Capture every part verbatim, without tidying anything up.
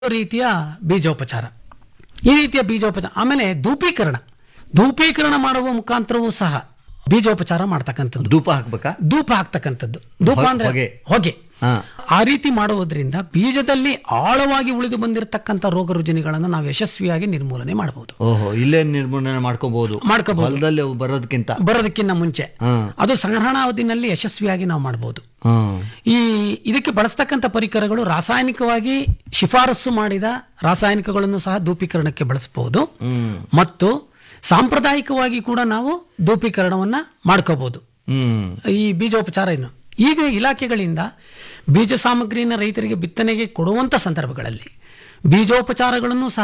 ರೀತಿಯ ಬೀಜೋಪಚಾರ, ಈ ರೀತಿಯ ಬೀಜೋಪಚಾರ. ಆಮೇಲೆ ಧೂಪೀಕರಣ, ಧೂಪೀಕರಣ ಮಾಡುವ ಮುಖಾಂತರವೂ ಸಹ ಬೀಜೋಪಚಾರ ಮಾಡ್ತಕ್ಕಂಥದ್ದು. ಧೂಪ ಹಾಕ್ಬೇಕಾ? ಧೂಪ ಹಾಕ್ತಕ್ಕಂಥದ್ದು. ಧೂಪ ಅಂದ್ರೆ ಹೊಗೆ. ಹೊಗೆ. ಆ ರೀತಿ ಮಾಡುವುದರಿಂದ ಬೀಜದಲ್ಲಿ ಆಳವಾಗಿ ಉಳಿದು ಬಂದಿರತಕ್ಕಂಥ ರೋಗ ರುಜಿನಗಳನ್ನು ನಾವು ಯಶಸ್ವಿಯಾಗಿ ನಿರ್ಮೂಲನೆ ಮಾಡಬಹುದು. ಓಹೋ, ಇಲ್ಲೇ ನಿರ್ಮೂಲನೆ ಮಾಡ್ಕೋಬಹುದು. ಮಾಡ್ಕೋಬಹುದು ಹೊಲದಲ್ಲಿ ಬರೋದಕ್ಕಿಂತ ಬರೋದಕ್ಕಿಂತ ಮುಂಚೆ ಅದು ಸಂಗ್ರಹಣಾವಧಿನಲ್ಲಿ ಯಶಸ್ವಿಯಾಗಿ ನಾವು ಮಾಡಬಹುದು. ಈ ಇದಕ್ಕೆ ಬಳಸ್ತಕ್ಕಂಥ ಪರಿಕರಗಳು ರಾಸಾಯನಿಕವಾಗಿ ಶಿಫಾರಸು ಮಾಡಿದ ರಾಸಾಯನಿಕಗಳನ್ನು ಸಹ ಧೂಪೀಕರಣಕ್ಕೆ ಬಳಸಬಹುದು ಮತ್ತು ಸಾಂಪ್ರದಾಯಿಕವಾಗಿ ಕೂಡ ನಾವು ಧೂಪೀಕರಣವನ್ನ ಮಾಡ್ಕೋಬಹುದು. ಈ ಬೀಜೋಪಚಾರ ಏನು ಈಗ ಇಲಾಖೆಗಳಿಂದ ಬೀಜ ಸಾಮಗ್ರಿಯನ್ನು ರೈತರಿಗೆ ಬಿತ್ತನೆಗೆ ಕೊಡುವಂಥ ಸಂದರ್ಭಗಳಲ್ಲಿ ಬೀಜೋಪಚಾರಗಳನ್ನು ಸಹ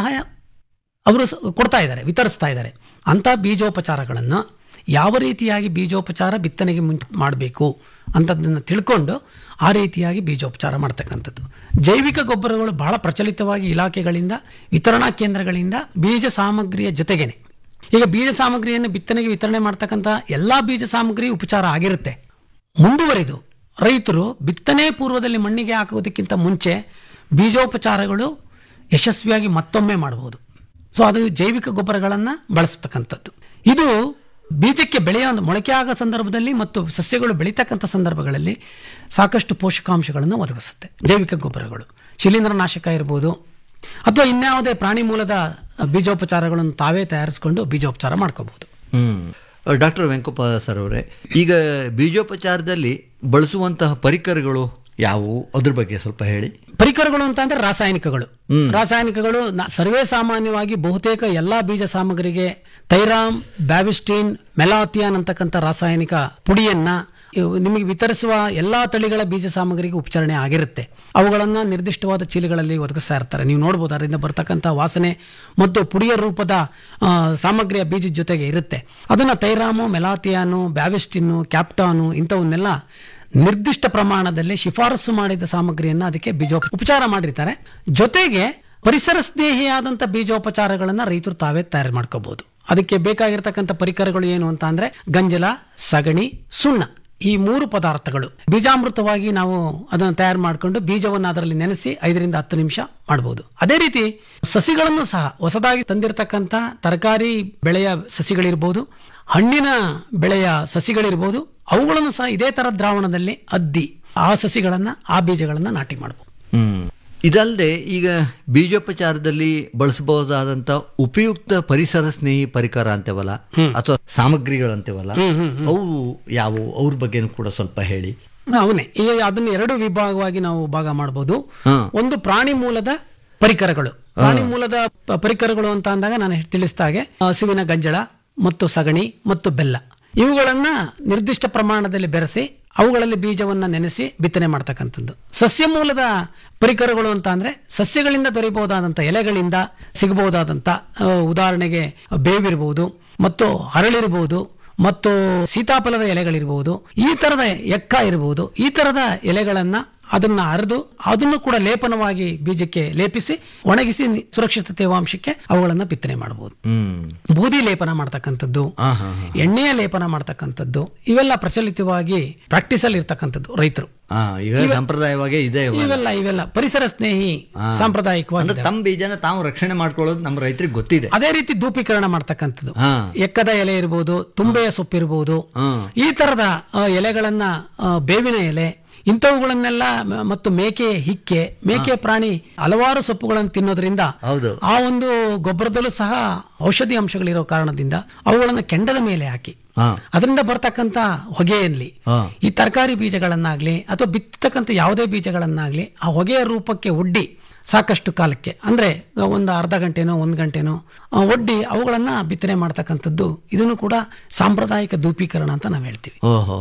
ಅವರು ಕೊಡ್ತಾ ಇದ್ದಾರೆ, ವಿತರಿಸ್ತಾ ಇದ್ದಾರೆ. ಅಂಥ ಬೀಜೋಪಚಾರಗಳನ್ನು ಯಾವ ರೀತಿಯಾಗಿ ಬೀಜೋಪಚಾರ ಬಿತ್ತನೆಗೆ ಮುಂಚೆ ಮಾಡಬೇಕು ಅಂತದನ್ನು ತಿಳ್ಕೊಂಡು ಆ ರೀತಿಯಾಗಿ ಬೀಜೋಪಚಾರ ಮಾಡ್ತಕ್ಕಂಥದ್ದು. ಜೈವಿಕ ಗೊಬ್ಬರಗಳು ಬಹಳ ಪ್ರಚಲಿತವಾಗಿ ಇಲಾಖೆಗಳಿಂದ ವಿತರಣಾ ಕೇಂದ್ರಗಳಿಂದ ಬೀಜ ಸಾಮಗ್ರಿಯ ಜೊತೆಗೇನೆ ಈಗ ಬೀಜ ಸಾಮಗ್ರಿಯನ್ನು ಬಿತ್ತನೆಗೆ ವಿತರಣೆ ಮಾಡ್ತಕ್ಕಂಥ ಎಲ್ಲ ಬೀಜ ಸಾಮಗ್ರಿ ಉಪಚಾರ ಆಗಿರುತ್ತೆ. ಮುಂದುವರಿದು ರೈತರು ಬಿತ್ತನೆ ಪೂರ್ವದಲ್ಲಿ ಮಣ್ಣಿಗೆ ಹಾಕುವುದಕ್ಕಿಂತ ಮುಂಚೆ ಬೀಜೋಪಚಾರಗಳು ಯಶಸ್ವಿಯಾಗಿ ಮತ್ತೊಮ್ಮೆ ಮಾಡಬಹುದು. ಸೊ ಅದು ಜೈವಿಕ ಗೊಬ್ಬರಗಳನ್ನು ಬಳಸತಕ್ಕಂಥದ್ದು. ಇದು ಬೀಜಕ್ಕೆ ಬೆಳೆಯ ಒಂದು ಮೊಳಕೆ ಆಗೋ ಸಂದರ್ಭದಲ್ಲಿ ಮತ್ತು ಸಸ್ಯಗಳು ಬೆಳೀತಕ್ಕಂಥ ಸಂದರ್ಭಗಳಲ್ಲಿ ಸಾಕಷ್ಟು ಪೋಷಕಾಂಶಗಳನ್ನು ಒದಗಿಸುತ್ತೆ. ಜೈವಿಕ ಗೊಬ್ಬರಗಳು ಶಿಲೀಂಧ್ರನಾಶಕ ಇರ್ಬೋದು ಅಥವಾ ಇನ್ಯಾವುದೇ ಪ್ರಾಣಿ ಮೂಲದ ಬೀಜೋಪಚಾರಗಳನ್ನು ತಾವೇ ತಯಾರಿಸಿಕೊಂಡು ಬೀಜೋಪಚಾರ ಮಾಡ್ಕೋಬಹುದು. ಹ್ಮ್ ಡಾಕ್ಟರ್ ವೆಂಕಪ್ಪ ಸರ್ ಅವರೇ, ಈಗ ಬೀಜೋಪಚಾರದಲ್ಲಿ ಬಳಸುವಂತಹ ಪರಿಕರಗಳು ಯಾವುವು, ಅದ್ರ ಬಗ್ಗೆ ಸ್ವಲ್ಪ ಹೇಳಿ. ಪರಿಕರಗಳು ಅಂತ ಅಂದ್ರೆ ರಾಸಾಯನಿಕಗಳು. ರಾಸಾಯನಿಕಗಳು ಸರ್ವೇ ಸಾಮಾನ್ಯವಾಗಿ ಬಹುತೇಕ ಎಲ್ಲಾ ಬೀಜ ಸಾಮಗ್ರಿಗೆ ಥೈರಾಮ್, ಬ್ಯಾವಿಸ್ಟಿನ್, ಮೆಲಾಥಿಯಾನ್ ಅಂತಕ್ಕಂಥ ರಾಸಾಯನಿಕ ಪುಡಿಯನ್ನ ನಿಮಗೆ ವಿತರಿಸುವ ಎಲ್ಲಾ ತಳಿಗಳ ಬೀಜ ಸಾಮಗ್ರಿಗೆ ಉಪಚರಣೆ ಆಗಿರುತ್ತೆ. ಅವುಗಳನ್ನ ನಿರ್ದಿಷ್ಟವಾದ ಚೀಲಗಳಲ್ಲಿ ಒದಗಿಸ್ತಾ ಇರ್ತಾರೆ. ನೀವು ನೋಡ್ಬೋದು, ಅದರಿಂದ ಬರ್ತಕ್ಕಂಥ ವಾಸನೆ ಮತ್ತು ಪುಡಿಯ ರೂಪದ ಸಾಮಗ್ರಿಯ ಬೀಜದ ಜೊತೆಗೆ ಇರುತ್ತೆ. ಅದನ್ನ ಥೈರಾಮು, ಮೆಲಾಥಿಯಾನು, ಬ್ಯಾವಿಸ್ಟಿನ್ನು, ಕ್ಯಾಪ್ಟಾನು ಇಂಥವನ್ನೆಲ್ಲ ನಿರ್ದಿಷ್ಟ ಪ್ರಮಾಣದಲ್ಲಿ ಶಿಫಾರಸು ಮಾಡಿದ ಸಾಮಗ್ರಿಯನ್ನ ಅದಕ್ಕೆ ಬೀಜೋ ಉಪಚಾರ ಮಾಡಿರ್ತಾರೆ. ಜೊತೆಗೆ ಪರಿಸರ ಸ್ನೇಹಿಯಾದಂಥ ಬೀಜೋಪಚಾರಗಳನ್ನ ರೈತರು ತಾವೇ ತಯಾರು ಮಾಡ್ಕೋಬಹುದು. ಅದಕ್ಕೆ ಬೇಕಾಗಿರ್ತಕ್ಕಂಥ ಪರಿಕರಗಳು ಏನು ಅಂತ ಅಂದ್ರೆ ಗಂಜಲ, ಸಗಣಿ, ಸುಣ್ಣ, ಈ ಮೂರು ಪದಾರ್ಥಗಳು ಬೀಜಾಮೃತವಾಗಿ ನಾವು ಅದನ್ನು ತಯಾರು ಮಾಡಿಕೊಂಡು ಬೀಜವನ್ನು ಅದರಲ್ಲಿ ನೆನೆಸಿ ಐದರಿಂದ ಹತ್ತು ನಿಮಿಷ ಮಾಡಬಹುದು. ಅದೇ ರೀತಿ ಸಸಿಗಳನ್ನು ಸಹ ಹೊಸದಾಗಿ ತಂದಿರತಕ್ಕಂಥ ತರಕಾರಿ ಬೆಳೆಯ ಸಸಿಗಳಿರ್ಬೋದು, ಹಣ್ಣಿನ ಬೆಳೆಯ ಸಸಿಗಳಿರ್ಬೋದು, ಅವುಗಳನ್ನು ಸಹ ಇದೇ ತರ ದ್ರಾವಣದಲ್ಲಿ ಅದ್ದಿ ಆ ಸಸಿಗಳನ್ನ ಆ ಬೀಜಗಳನ್ನ ನಾಟಿ ಮಾಡಬಹುದು. ಹ್ಮ್ ಇದಲ್ಲದೆ ಈಗ ಬೀಜೋಪಚಾರದಲ್ಲಿ ಬಳಸಬಹುದಾದಂತ ಉಪಯುಕ್ತ ಪರಿಸರ ಸ್ನೇಹಿ ಪರಿಕರ ಅಂತೇವಲ್ಲ ಅಥವಾ ಸಾಮಗ್ರಿಗಳಂತೇವಲ್ಲ, ಅವು ಯಾವುವು, ಅವ್ರ ಬಗ್ಗೆನೂ ಕೂಡ ಸ್ವಲ್ಪ ಹೇಳಿ. ಅವನೇ ಈಗ ಅದನ್ನ ಎರಡು ವಿಭಾಗವಾಗಿ ನಾವು ಭಾಗ ಮಾಡಬಹುದು. ಒಂದು ಪ್ರಾಣಿ ಮೂಲದ ಪರಿಕರಗಳು. ಪ್ರಾಣಿ ಮೂಲದ ಪರಿಕರಗಳು ಅಂತ ಅಂದಾಗ ನಾನು ತಿಳಿಸಿದ ಹಾಗೆ ಹಸುವಿನ ಗಂಜಳ ಮತ್ತು ಸಗಣಿ ಮತ್ತು ಬೆಲ್ಲ ಇವುಗಳನ್ನ ನಿರ್ದಿಷ್ಟ ಪ್ರಮಾಣದಲ್ಲಿ ಬೆರೆಸಿ ಅವುಗಳಲ್ಲಿ ಬೀಜವನ್ನ ನೆನೆಸಿ ಬಿತ್ತನೆ ಮಾಡ್ತಕ್ಕಂಥದ್ದು. ಸಸ್ಯ ಮೂಲದ ಪರಿಕರಗಳು ಅಂತ ಅಂದ್ರೆ ಸಸ್ಯಗಳಿಂದ ದೊರೆಯಬಹುದಾದಂಥ ಎಲೆಗಳಿಂದ ಸಿಗಬಹುದಾದಂಥ ಉದಾಹರಣೆಗೆ ಬೇವಿರಬಹುದು ಮತ್ತು ಹರಳಿರಬಹುದು ಮತ್ತು ಸೀತಾಫಲದ ಎಲೆಗಳಿರಬಹುದು, ಈ ತರದ ಎಕ್ಕ ಇರಬಹುದು. ಈ ತರದ ಎಲೆಗಳನ್ನ ಅದನ್ನ ಅರೆದು ಅದನ್ನು ಕೂಡ ಲೇಪನವಾಗಿ ಬೀಜಕ್ಕೆ ಲೇಪಿಸಿ ಒಣಗಿಸಿ ಸುರಕ್ಷಿತ ತೇವಾಂಶಕ್ಕೆ ಅವುಗಳನ್ನ ಬಿತ್ತನೆ ಮಾಡಬಹುದು. ಬೂದಿ ಲೇಪನ ಮಾಡ್ತಕ್ಕಂಥದ್ದು, ಎಣ್ಣೆಯ ಲೇಪನ ಮಾಡ್ತಕ್ಕಂಥದ್ದು ಇವೆಲ್ಲ ಪ್ರಚಲಿತವಾಗಿ ಪ್ರಾಕ್ಟೀಸ್ ಅಲ್ಲಿ ಇರ್ತಕ್ಕಂಥದ್ದು ರೈತರು. ಸಂಪ್ರದಾಯವಾಗಿ ಇದೆ ಇವೆಲ್ಲ ಇವೆಲ್ಲ ಪರಿಸರ ಸ್ನೇಹಿ ಸಾಂಪ್ರದಾಯಿಕವಾಗಿ ತಮ್ಮ ಬೀಜನ ತಾವು ರಕ್ಷಣೆ ಮಾಡ್ಕೊಳ್ಳೋದು ನಮ್ಮ ರೈತರಿಗೆ ಗೊತ್ತಿದೆ. ಅದೇ ರೀತಿ ಧೂಪೀಕರಣ ಮಾಡ್ತಕ್ಕಂಥದ್ದು, ಎಕ್ಕದ ಎಲೆ ಇರಬಹುದು, ತುಂಬೆಯ ಸೊಪ್ಪಿರಬಹುದು, ಈ ತರದ ಎಲೆಗಳನ್ನ, ಬೇವಿನ ಎಲೆ ಇಂಥವುಗಳನ್ನೆಲ್ಲ ಮತ್ತು ಮೇಕೆ ಹಿಕ್ಕೆ, ಮೇಕೆ ಪ್ರಾಣಿ ಹಲವಾರು ಸೊಪ್ಪುಗಳನ್ನು ತಿನ್ನೋದ್ರಿಂದ ಆ ಒಂದು ಗೊಬ್ಬರದಲ್ಲೂ ಸಹ ಔಷಧಿ ಅಂಶಗಳಿರೋ ಕಾರಣದಿಂದ ಅವುಗಳನ್ನು ಕೆಂಡದ ಮೇಲೆ ಹಾಕಿ ಅದರಿಂದ ಬರ್ತಕ್ಕಂಥ ಹೊಗೆಯಲ್ಲಿ ಈ ತರಕಾರಿ ಬೀಜಗಳನ್ನಾಗ್ಲಿ ಅಥವಾ ಬಿತ್ತಕ್ಕಂಥ ಯಾವುದೇ ಬೀಜಗಳನ್ನಾಗ್ಲಿ ಆ ಹೊಗೆಯ ರೂಪಕ್ಕೆ ಒಡ್ಡಿ ಸಾಕಷ್ಟು ಕಾಲಕ್ಕೆ ಅಂದ್ರೆ ಒಂದು ಅರ್ಧ ಗಂಟೆನೋ ಒಂದು ಗಂಟೆನೋ ಒಡ್ಡಿ ಅವುಗಳನ್ನ ಬಿತ್ತನೆ ಮಾಡ್ತಕ್ಕಂಥದ್ದು, ಇದನ್ನು ಕೂಡ ಸಾಂಪ್ರದಾಯಿಕ ಧೂಪೀಕರಣ ಅಂತ ನಾವು ಹೇಳ್ತೀವಿ.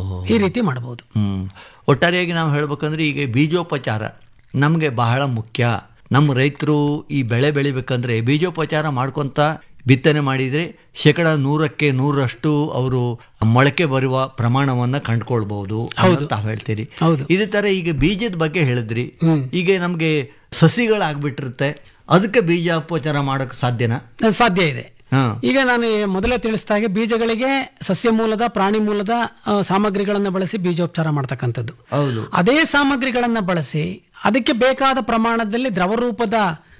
ಈ ರೀತಿ ಮಾಡಬಹುದು. ಒಟ್ಟಾರೆಯಾಗಿ ನಾವು ಹೇಳ್ಬೇಕಂದ್ರೆ ಈಗ ಬೀಜೋಪಚಾರ ನಮಗೆ ಬಹಳ ಮುಖ್ಯ. ನಮ್ಮ ರೈತರು ಈ ಬೆಳೆ ಬೆಳಿಬೇಕಂದ್ರೆ ಬೀಜೋಪಚಾರ ಮಾಡ್ಕೊಂತ ಬಿತ್ತನೆ ಮಾಡಿದ್ರೆ ಶೇಕಡ ನೂರಕ್ಕೆ ನೂರಷ್ಟು ಅವರು ಮೊಳಕೆ ಬರುವ ಪ್ರಮಾಣವನ್ನ ಕಂಡುಕೊಳ್ಬಹುದು ಅಂತ ಹೇಳ್ತೀರಿ. ಇದೇ ತರ ಈಗ ಬೀಜದ ಬಗ್ಗೆ ಹೇಳಿದ್ರಿ. ಈಗ ನಮ್ಗೆ ಸಸಿಗಳಾಗ್ಬಿಟ್ಟಿರುತ್ತೆ, ಅದಕ್ಕೆ ಬೀಜೋಪಚಾರ ಮಾಡಕ್ ಸಾಧ್ಯನಾ? ಸಾಧ್ಯ ಇದೆ. ಈಗ ನಾನು ಮೊದಲೇ ತಿಳಿಸಿದಾಗೆ ಬೀಜಗಳಿಗೆ ಸಸ್ಯ ಮೂಲದ, ಪ್ರಾಣಿ ಮೂಲದ ಸಾಮಗ್ರಿಗಳನ್ನು ಬಳಸಿ ಬೀಜೋಪಚಾರ ಮಾಡ್ತಕ್ಕಂಥದ್ದು. ಅದೇ ಸಾಮಗ್ರಿಗಳನ್ನ ಬಳಸಿ ಅದಕ್ಕೆ ಬೇಕಾದ ಪ್ರಮಾಣದಲ್ಲಿ ದ್ರವ ರೂಪದ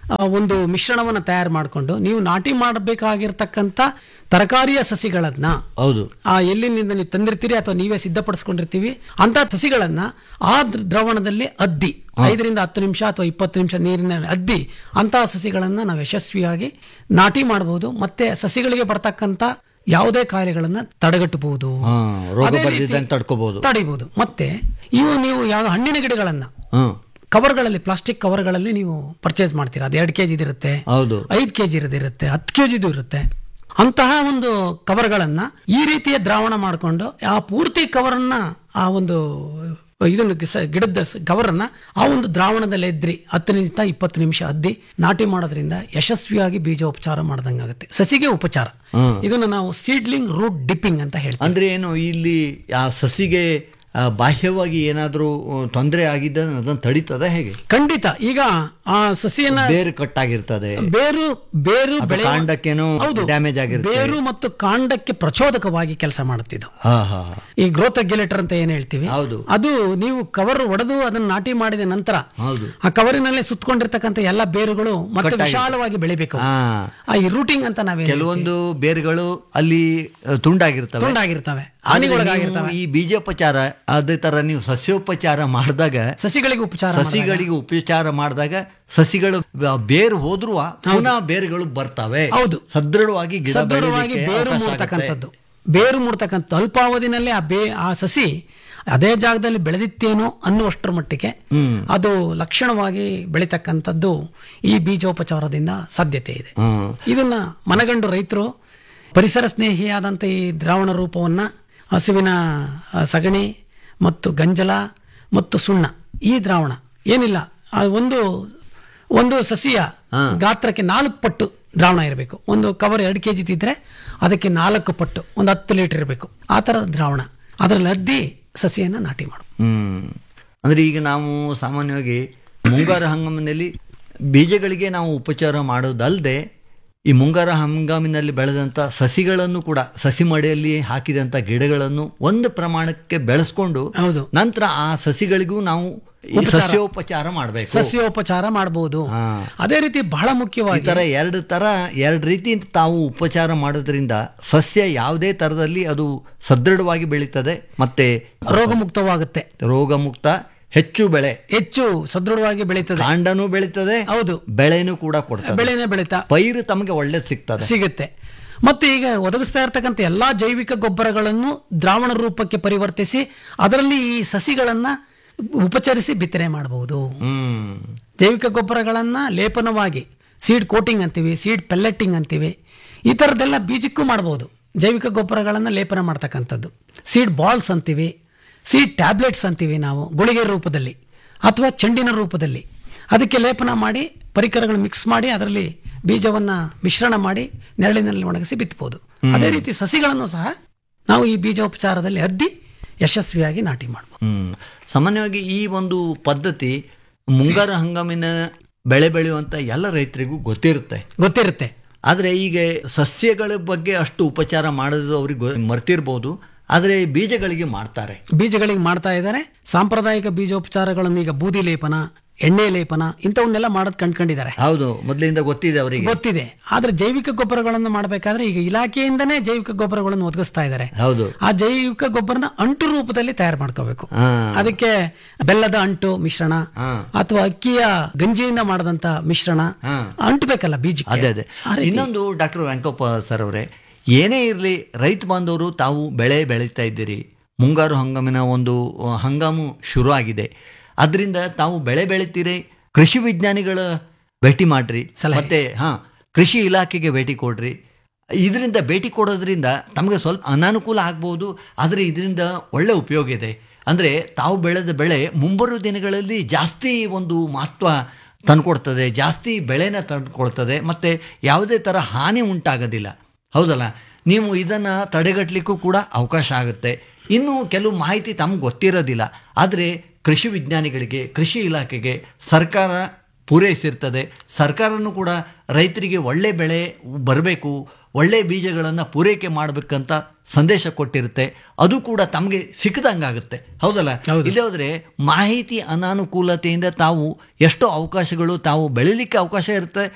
ಆ, ಒಂದು ಮಿಶ್ರಣವನ್ನು ತಯಾರು ಮಾಡಿಕೊಂಡು ನೀವು ನಾಟಿ ಮಾಡಬೇಕಾಗಿರ್ತಕ್ಕಂಥ ತರಕಾರಿಯ ಸಸಿಗಳನ್ನ ಹೌದು ಆ ಎಲ್ಲಿನಿಂದ ನೀವು ತಂದಿರ್ತೀರಿ ಅಥವಾ ನೀವೇ ಸಿದ್ಧಪಡಿಸ್ಕೊಂಡಿರ್ತೀವಿ ಅಂತ ಸಸಿಗಳನ್ನ ಆ ದ್ರ- ದ್ರಾವಣದಲ್ಲಿ ಅದ್ದಿ ಐದರಿಂದ ಹತ್ತು ನಿಮಿಷ ಅಥವಾ ಇಪ್ಪತ್ತು ನಿಮಿಷ ನೀರಿನ ಅದ್ದಿ ಅಂತಹ ಸಸಿಗಳನ್ನ ನಾವು ಯಶಸ್ವಿಯಾಗಿ ನಾಟಿ ಮಾಡಬಹುದು. ಮತ್ತೆ ಸಸಿಗಳಿಗೆ ಬರ್ತಕ್ಕಂಥ ಯಾವುದೇ ಕಾಯಿಲೆಗಳನ್ನ ತಡೆಗಟ್ಟಬಹುದು, ಹಾ, ರೋಗ ಅದೇ ರೀತಿ ಬರ್ದಿದ್ದಂಗೆ ತಡ್ಕೋಬಹುದು. ತಡಿಬಹುದು. ಮತ್ತೆ ಇವು ನೀವು ಯಾವ ಹಣ್ಣಿನ ಗಿಡಗಳನ್ನ ಹ್ಮ್ ಕವರ್ಗಳಲ್ಲಿ ಪ್ಲಾಸ್ಟಿಕ್ ಕವರ್ಗಳಲ್ಲಿ ನೀವು ಪರ್ಚೇಸ್ ಮಾಡ್ತೀರಾ, ಅದು ಎರಡು ಕೆಜಿ ಇರುತ್ತೆ, ಹೌದು ಐದು ಕೆಜಿ ಇರುತ್ತೆ, ಹತ್ತು ಕೆಜಿದು ಇರುತ್ತೆ. ಅಂತಹ ಒಂದು ಕವರ್ಗಳನ್ನ ಈ ರೀತಿಯ ದ್ರಾವಣ ಮಾಡಿಕೊಂಡು ಆ ಪೂರ್ತಿ ಕವರನ್ನ ಆ ಒಂದು ಇದನ್ನು ಗಿಸ- ಗಿಡದ ಸ- ಕವರನ್ನ ಆ ಒಂದು ದ್ರಾವಣದಲ್ಲಿ ಎದ್ರಿ ಹತ್ತರಿಂದ ಇಪ್ಪತ್ತು ನಿಮಿಷ ಅದ್ದಿ ನಾಟಿ ಮಾಡೋದ್ರಿಂದ ಯಶಸ್ವಿಯಾಗಿ ಬೀಜೋಪಚಾರ ಮಾಡ್ದಂಗಾಗುತ್ತೆ. ಸಸಿಗೆ ಉಪಚಾರ, ಇದನ್ನು ನಾವು ಸೀಡ್ಲಿಂಗ್ ರೂಟ್ ಡಿಪ್ಪಿಂಗ್ ಅಂತ ಹೇಳ್ತೀವಿ. ಅಂದ್ರೆ ಏನು, ಇಲ್ಲಿ ಆ ಸಸಿಗೆ ಆ, ಬಾಹ್ಯವಾಗಿ ಏನಾದ್ರೂ ತೊಂದರೆ ಆಗಿದ್ದ ಅದನ್ನು ತಡೀತದ ಹೇಗೆ? ಖಂಡಿತ. ಈಗ ಆ ಸಸಿಯನ್ನ ಬೇರು ಕಟ್ಟಾಗಿರ್ತದೆ, ಬೇರು ಬೇರು ಅಥವಾ ಬೆಳೆಯುವ- ಕಾಂಡಕ್ಕೇನೋ ಹೌದು, ಡ್ಯಾಮೇಜ್ ಆಗಿರುತ್ತೆ. ಬೇರು ಮತ್ತು ಕಾಂಡಕ್ಕೆ ಪ್ರಚೋದಕವಾಗಿ ಕೆಲಸ ಮಾಡುತ್ತಿದ್ದು ಹಾ ಹಾ ಈ ಗ್ರೋತ್ ರೆಗ್ಯುಲೇಟರ್ ಅಂತ ಏನ್ ಹೇಳ್ತೀವಿ, ಹೌದು. ಅದು ನೀವು ಕವರ್ ಒಡೆದು ಅದನ್ನ ನಾಟಿ ಮಾಡಿದ ನಂತರ ಹೌದು ಆ ಕವರಿನಲ್ಲಿ ಸುತ್ತಕೊಂಡಿರ್ತಕ್ಕಂಥ ಎಲ್ಲ ಬೇರುಗಳು ಮತ್ತೆ ಕಟ್ಟಾಗಿ- ವಿಶಾಲವಾಗಿ ಬೆಳಿಬೇಕು. ಹಾ ಆ ಈ ರೂಟಿಂಗ್ ಅಂತ ನಾವೇ ಕೆಲವೊಂದು ಬೇರುಗಳು ಅಲ್ಲಿ ಆ, ತುಂಡಾಗಿರ್ತವೆ. ತುಂಡಾಗಿರ್ತವೆ, ಆದ್ರೆ ನೀವು ಹಾನಿಗೊಳಗಾಗಿರ್ತವೆ. ಈ ಬೀಜೋಪಚಾರ ಅದೇ ತರ ನೀವು ಸಸ್ಯೋಪಚಾರ ಮಾಡಿದಾಗ, ಸಸಿಗಳಿಗೆ ಉಪಚಾರ ಸಸಿಗಳಿಗೆ ಉಪಚಾರ ಮಾಡಿದಾಗ ಸಸಿಗಳು ಬ- ಬೇರು ಹೋದ್ರು ಪುನಃ ಬೇರುಗಳು ಬರ್ತವೆ. ಹೌದು. ಸದೃಢವಾಗಿ ಗಿಡ ಸದೃಢವಾಗಿ ಬೆಳೀಲಿಕ್ಕೆ ಬೇರು ಅವಕಾಶ ಆಗುತ್ತೆ. ಮೂಡ್ತಕ್ಕಂಥದ್ದು, ಬೇರು ಮೂಡ್ತಕ್ಕಂಥ ಅಲ್ಪಾವಧಿನಲ್ಲಿ ಆ ಬೇ ಆ ಸಸಿ ಅದೇ ಜಾಗದಲ್ಲಿ ಬೆಳೆದಿತ್ತೇನೋ ಅನ್ನುವಷ್ಟರ ಮಟ್ಟಿಗೆ ಅದು ಲಕ್ಷಣವಾಗಿ ಬೆಳೀತಕ್ಕಂಥದ್ದು ಈ ಬೀಜೋಪಚಾರದಿಂದ ಸಾಧ್ಯತೆ ಇದೆ. ಹ್ಮ್. ಇದನ್ನ ಮನಗಂಡು ರೈತರು ಪರಿಸರ ಸ್ನೇಹಿಯಾದಂಥ ಈ ದ್ರಾವಣ ರೂಪವನ್ನ ಹಸುವಿನ ಆ, ಸಗಣಿ ಮತ್ತು ಗಂಜಲ ಮತ್ತು ಸುಣ್ಣ, ಈ ದ್ರಾವಣ ಏನಿಲ್ಲ, ಆ ಒಂದು ಒಂದು ಸಸಿಯ ಗಾತ್ರಕ್ಕೆ ನಾಲ್ಕು ಪಟ್ಟು ದ್ರಾವಣ ಇರಬೇಕು. ಒಂದು ಕವರ್ ಎರಡು ಕೆಜಿ ಇದ್ರೆ ಅದಕ್ಕೆ ನಾಲ್ಕು ಪಟ್ಟು ಒಂದು ಹತ್ತು ಲೀಟರ್ ಇರಬೇಕು. ಆ ಥರದ ದ್ರಾವಣ ಅದರಲ್ಲಿ ಅದ್ದಿ ಸಸಿಯನ್ನ ನಾಟಿ ಮಾಡು. ಹ್ಮ್ ಅಂದ್ರೆ ಈಗ ನಾವು ಸಾಮಾನ್ಯವಾಗಿ ಮುಂಗಾರು ಹಂಗಾಮಿನಲ್ಲಿ ಬೀಜಗಳಿಗೆ ನಾವು ಉಪಚಾರ ಮಾಡೋದಲ್ಲದೆ ಈ ಮುಂಗಾರು ಹಂಗಾಮಿನಲ್ಲಿ ಬೆಳೆದಂಥ ಸಸಿಗಳನ್ನು ಕೂಡ ಸಸಿ ಮಡಿಯಲ್ಲಿ ಹಾಕಿದಂಥ ಗಿಡಗಳನ್ನು ಒಂದು ಪ್ರಮಾಣಕ್ಕೆ ಬೆಳೆಸ್ಕೊಂಡು ಹೌದು, ನಂತರ ಆ ಸಸಿಗಳಿಗೂ ನಾವು ಈ ಸಸ್ಯೋಪಚಾರ ಮಾಡಬೇಕು. ಸಸ್ಯೋಪಚಾರ ಮಾಡಬಹುದು. ಹಾ. ಅದೇ ರೀತಿ ಬಹಳ ಈ ಮುಖ್ಯವಾಗಿ ತರ ಎರಡು ತರ ಎರಡು ರೀತಿ ತಾವು ಉಪಚಾರ ಮಾಡೋದ್ರಿಂದ ಸಸ್ಯ ಯಾವುದೇ ತರದಲ್ಲಿ ಅದು ಸದೃಢವಾಗಿ ಬೆಳೀತದೆ, ಮತ್ತೆ ರೋಗಮುಕ್ತವಾಗುತ್ತೆ, ರೋಗ ಮುಕ್ತ, ಹೆಚ್ಚು ಬೆಳೆ, ಹೆಚ್ಚು ಸದೃಢವಾಗಿ ಬೆಳೀತದೆ, ಕಾಂಡನೂ ಬೆಳೀತದೆ, ಹೌದು, ಬೆಳೆನೂ ಕೂಡ ಕೊಡ್ತದೆ, ಬೆಳೆನೇ ಬೆಳೀತಾ ಪೈರು ತಮಗೆ ಒಳ್ಳೇದು ಸಿಗ್ತದೆ ಸಿಗುತ್ತೆ. ಮತ್ತೆ ಈಗ ಒದಗಿಸ್ತಾ ಇರ್ತಕ್ಕಂಥ ಎಲ್ಲಾ ಜೈವಿಕ ಗೊಬ್ಬರಗಳನ್ನು ದ್ರಾವಣ ರೂಪಕ್ಕೆ ಪರಿವರ್ತಿಸಿ ಅದರಲ್ಲಿ ಈ ಸಸಿಗಳನ್ನ ಉಪಚರಿಸಿ ಬಿತ್ತನೆ ಮಾಡಬಹುದು. ಹ್ಮ್ ಜೈವಿಕ ಗೊಬ್ಬರಗಳನ್ನ ಲೇಪನವಾಗಿ ಸೀಡ್ ಕೋಟಿಂಗ್ ಅಂತೀವಿ, ಸೀಡ್ ಪೆಲ್ಲೆಟ್ಟಿಂಗ್ ಅಂತೀವಿ, ಈ ಥರದ್ದೆಲ್ಲ ಬೀಜಕ್ಕೂ ಮಾಡಬಹುದು. ಜೈವಿಕ ಗೊಬ್ಬರಗಳನ್ನು ಲೇಪನ ಮಾಡ್ತಕ್ಕಂಥದ್ದು ಸೀಡ್ ಬಾಲ್ಸ್ ಅಂತೀವಿ, ಸೀಡ್ ಟ್ಯಾಬ್ಲೆಟ್ಸ್ ಅಂತೀವಿ ನಾವು, ಗುಳಿಗೆ ರೂಪದಲ್ಲಿ ಅಥವಾ ಚೆಂಡಿನ ರೂಪದಲ್ಲಿ ಅದಕ್ಕೆ ಲೇಪನ ಮಾಡಿ ಪರಿಕರಗಳು ಮಿಕ್ಸ್ ಮಾಡಿ ಅದರಲ್ಲಿ ಬೀಜವನ್ನ ಮಿಶ್ರಣ ಮಾಡಿ ನೆರಳಿನಲ್ಲಿ ಒಣಗಿಸಿ ಬಿತ್ತಬಹುದು. ಅದೇ ರೀತಿ ಸಸಿಗಳನ್ನು ಸಹ ನಾವು ಈ ಬೀಜೋಪಚಾರದಲ್ಲಿ ಅದ್ದಿ ಯಶಸ್ವಿಯಾಗಿ ನಾಟಿ ಮಾಡಬಹುದು. ಹ್ಮ್ ಸಾಮಾನ್ಯವಾಗಿ ಈ ಒಂದು ಪದ್ಧತಿ ಮುಂಗಾರು ಹಂಗಾಮಿನ ಬೆಳೆ ಬೆಳೆಯುವಂತ ಎಲ್ಲ ರೈತರಿಗೂ ಗೊತ್ತಿರುತ್ತೆ ಗೊತ್ತಿರುತ್ತೆ ಆದರೆ ಈಗ ಸಸ್ಯಗಳ ಬಗ್ಗೆ ಅಷ್ಟು ಉಪಚಾರ ಮಾಡೋದು ಅವ್ರಿಗೆ ಮರ್ತಿರ್ಬೋದು, ಆದರೆ ಬೀಜಗಳಿಗೆ ಮಾಡ್ತಾರೆ. ಬೀಜಗಳಿಗೆ ಮಾಡ್ತಾ ಇದ್ದಾರೆ. ಸಾಂಪ್ರದಾಯಿಕ ಬೀಜೋಪಚಾರಗಳನ್ನು ಈಗ ಬೂದಿ ಲೇಪನ, ಎಣ್ಣೆ ಲೇಪನ ಇಂಥವನ್ನೆಲ್ಲ ಮಾಡೋದು ಕಂಡ್ಕೊಂಡಿದ್ದಾರೆ. ಹೌದು, ಮೊದಲಿಂದ ಗೊತ್ತಿದೆ ಅವರಿಗೆ, ಗೊತ್ತಿದೆ. ಆದ್ರೆ ಜೈವಿಕ ಗೊಬ್ಬರಗಳನ್ನು ಮಾಡಬೇಕಾದ್ರೆ ಈಗ ಇಲಾಖೆಯಿಂದನೇ ಜೈವಿಕ ಗೊಬ್ಬರಗಳನ್ನು ಒದಗಿಸ್ತಾ ಇದ್ದಾರೆ. ಹೌದು, ಆ ಜೈವಿಕ ಗೊಬ್ಬರನ ಅಂಟು ರೂಪದಲ್ಲಿ ತಯಾರು ಮಾಡ್ಕೋಬೇಕು. ಹಾ. ಅದಕ್ಕೆ ಬೆಲ್ಲದ ಅಂಟು ಮಿಶ್ರಣ ಹಾ. ಅಥವಾ ಅಕ್ಕಿಯ ಗಂಜಿಯಿಂದ ಮಾಡದಂತ ಮಿಶ್ರಣ ಹಾ. ಅಂಟಬೇಕಲ್ಲ ಬೀಜಕ್ಕೆ. ಅದೇ ಅದೇ ಆ ರೀತಿ. ಇನ್ನೊಂದು ಡಾಕ್ಟರ್ ವೆಂಕಪ್ಪ ಸರ್ ಅವರೇ, ಏನೇ ಇರಲಿ ರೈತ ಬಾಂಧವರು ತಾವು ಬೆಳೆ ಬೆಳೀತಾ ಇದ್ದೀರಿ, ಮುಂಗಾರು ಹಂಗಾಮಿನ ಒಂದು ಹಂಗಾಮು ಶುರು ಆಗಿದೆ, ಅದರಿಂದ ತಾವು ಬೆಳೆ ಬೆಳಿತೀರಿ, ಕೃಷಿ ವಿಜ್ಞಾನಿಗಳ ಭೇಟಿ ಮಾಡ್ರಿ, ಮತ್ತೆ ಹಾ ಕೃಷಿ ಇಲಾಖೆಗೆ ಭೇಟಿ ಕೊಡ್ರಿ. ಇದರಿಂದ ಭೇಟಿ ಕೊಡೋದ್ರಿಂದ ತಮಗೆ ಸ್ವಲ್ಪ ಅನಾನುಕೂಲ ಆಗ್ಬೋದು, ಆದರೆ ಇದರಿಂದ ಒಳ್ಳೆ ಉಪಯೋಗ ಇದೆ. ಅಂದರೆ ತಾವು ಬೆಳೆದ ಬೆಳೆ ಮುಂಬರುವ ದಿನಗಳಲ್ಲಿ ಜಾಸ್ತಿ ಒಂದು ಮಹತ್ವ ತಂದುಕೊಡ್ತದೆ, ಜಾಸ್ತಿ ಬೆಳೆನ ತಂದುಕೊಡ್ತದೆ, ಮತ್ತು ಯಾವುದೇ ಥರ ಹಾನಿ ಉಂಟಾಗೋದಿಲ್ಲ. ಹೌದಲ್ಲ, ನೀವು ಇದನ್ನು ತಡೆಗಟ್ಟಲಿಕ್ಕೂ ಕೂಡ ಅವಕಾಶ ಆಗುತ್ತೆ. ಇನ್ನೂ ಕೆಲವು ಮಾಹಿತಿ ತಮ್ಗೆ ಗೊತ್ತಿರೋದಿಲ್ಲ, ಆದರೆ ಕೃಷಿ ವಿಜ್ಞಾನಿಗಳಿಗೆ, ಕೃಷಿ ಇಲಾಖೆಗೆ ಸರ್ಕಾರ ಪೂರೈಸಿರ್ತದೆ. ಸರ್ಕಾರನೂ ಕೂಡ ರೈತರಿಗೆ ಒಳ್ಳೆ ಬೆಳೆ ಬರಬೇಕು, ಒಳ್ಳೆ ಬೀಜಗಳನ್ನು ಪೂರೈಕೆ ಮಾಡಬೇಕಂತ ಸಂದೇಶ ಕೊಟ್ಟಿರುತ್ತೆ. ಅದು ಕೂಡ ತಮಗೆ ಸಿಕ್ಕದಂಗಾಗುತ್ತೆ, ಹೌದಲ್ಲ? ಇಲ್ಲೇ ಹೋದರೆ ಮಾಹಿತಿ ಅನಾನುಕೂಲತೆಯಿಂದ ತಾವು ಎಷ್ಟೋ ಅವಕಾಶಗಳು ತಾವು ಬೆಳಿಲಿಕ್ಕೆ ಅವಕಾಶ ಇರುತ್ತೆ,